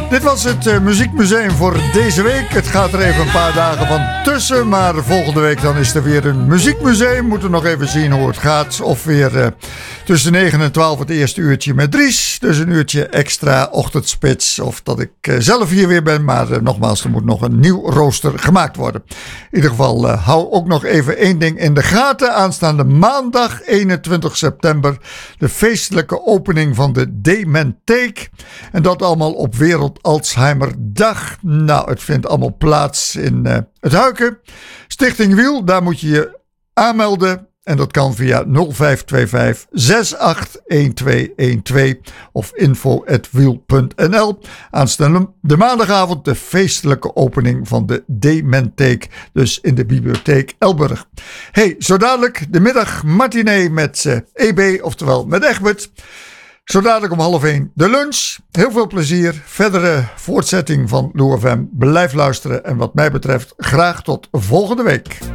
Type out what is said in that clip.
Dit was het Muziekmuseum voor deze week. Het gaat er even een paar dagen van tussen. Maar volgende week dan is er weer een muziekmuseum. Moeten nog even zien hoe het gaat. Of weer tussen 9 en 12 het eerste uurtje met Dries. Dus een uurtje extra ochtendspits. Of dat ik zelf hier weer ben. Maar nogmaals, er moet nog een nieuw rooster gemaakt worden. In ieder geval hou ook nog even één ding in de gaten. Aanstaande maandag 21 september. De feestelijke opening van de Dementheek. En dat allemaal op Wereld Alzheimerdag. Nou, het vindt allemaal plaats in het Huiken. Stichting Wiel, daar moet je je aanmelden. En dat kan via 0525 681212 of info@wiel.nl. Aanstaande de maandagavond de feestelijke opening van de Dementheek. Dus in de bibliotheek Elburg. Hey, zo dadelijk de middag matinee met EB, oftewel met Egbert. Zo dadelijk om 12:30 de lunch. Heel veel plezier. Verdere voortzetting van Lou FM. Blijf luisteren en wat mij betreft graag tot volgende week.